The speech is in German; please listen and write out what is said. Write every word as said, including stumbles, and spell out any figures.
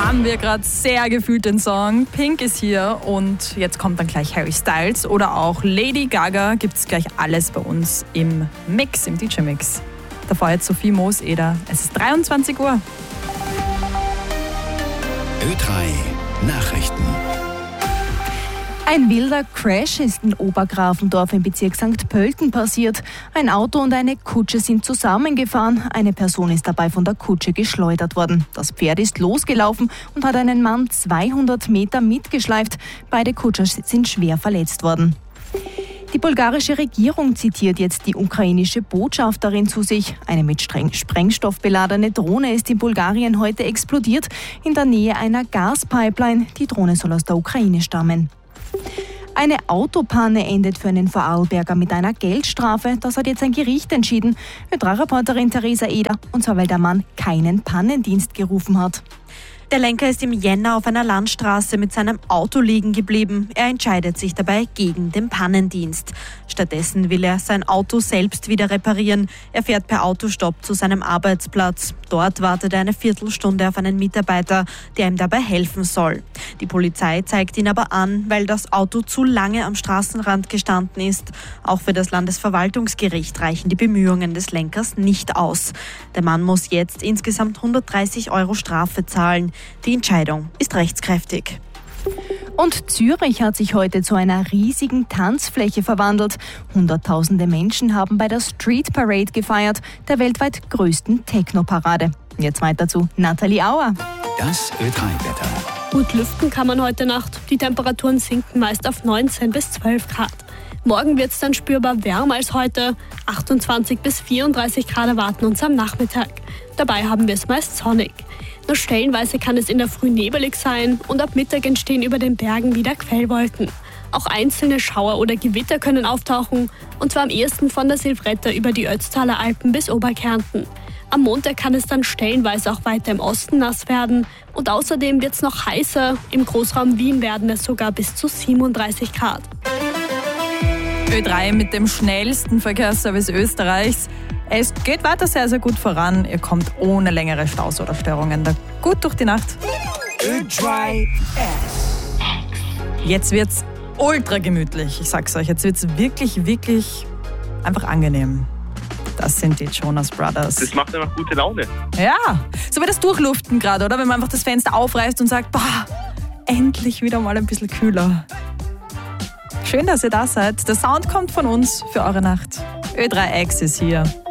haben wir gerade sehr gefühlt den Song. Pink ist hier und jetzt kommt dann gleich Harry Styles oder auch Lady Gaga. Gibt es gleich alles bei uns im Mix, im D J-Mix. Davor jetzt Sophie Moos-Eder. Es ist dreiundzwanzig Uhr. Ö drei Nachrichten. Ein wilder Crash ist in Obergrafendorf im Bezirk Sankt Pölten passiert. Ein Auto und eine Kutsche sind zusammengefahren. Eine Person ist dabei von der Kutsche geschleudert worden. Das Pferd ist losgelaufen und hat einen Mann zweihundert Meter mitgeschleift. Beide Kutscher sind schwer verletzt worden. Die bulgarische Regierung zitiert jetzt die ukrainische Botschafterin zu sich. Eine mit Sprengstoff beladene Drohne ist in Bulgarien heute explodiert, in der Nähe einer Gaspipeline. Die Drohne soll aus der Ukraine stammen. Eine Autopanne endet für einen Vorarlberger mit einer Geldstrafe. Das hat jetzt ein Gericht entschieden. Ö drei Reporterin Theresa Eder. Und zwar, weil der Mann keinen Pannendienst gerufen hat. Der Lenker ist im Jänner auf einer Landstraße mit seinem Auto liegen geblieben. Er entscheidet sich dabei gegen den Pannendienst. Stattdessen will er sein Auto selbst wieder reparieren. Er fährt per Autostopp zu seinem Arbeitsplatz. Dort wartet er eine Viertelstunde auf einen Mitarbeiter, der ihm dabei helfen soll. Die Polizei zeigt ihn aber an, weil das Auto zu lange am Straßenrand gestanden ist. Auch für das Landesverwaltungsgericht reichen die Bemühungen des Lenkers nicht aus. Der Mann muss jetzt insgesamt hundertdreißig Euro Strafe zahlen. Die Entscheidung ist rechtskräftig. Und Zürich hat sich heute zu einer riesigen Tanzfläche verwandelt. Hunderttausende Menschen haben bei der Street Parade gefeiert, der weltweit größten Techno-Parade. Jetzt weiter zu Nathalie Auer. Das Ö drei Wetter. Gut lüften kann man heute Nacht. Die Temperaturen sinken meist auf neunzehn bis zwölf Grad. Morgen wird es dann spürbar wärmer als heute. achtundzwanzig bis vierunddreißig Grad erwarten uns am Nachmittag. Dabei haben wir es meist sonnig. Nur stellenweise kann es in der Früh nebelig sein und ab Mittag entstehen über den Bergen wieder Quellwolken. Auch einzelne Schauer oder Gewitter können auftauchen, und zwar am ehesten von der Silvretta über die Ötztaler Alpen bis Oberkärnten. Am Montag kann es dann stellenweise auch weiter im Osten nass werden und außerdem wird es noch heißer. Im Großraum Wien werden es sogar bis zu siebenunddreißig Grad. Ö drei mit dem schnellsten Verkehrsservice Österreichs. Es geht weiter sehr, sehr gut voran. Ihr kommt ohne längere Staus oder Störungen da gut durch die Nacht. Ö drei S. Jetzt wird's ultra gemütlich. Ich sag's euch, jetzt wird's wirklich, wirklich einfach angenehm. Das sind die Jonas Brothers. Das macht einfach gute Laune. Ja, so wie das Durchluften gerade, oder? Wenn man einfach das Fenster aufreißt und sagt, boah, endlich wieder mal ein bisschen kühler. Schön, dass ihr da seid. Der Sound kommt von uns für eure Nacht. Ö drei X ist hier.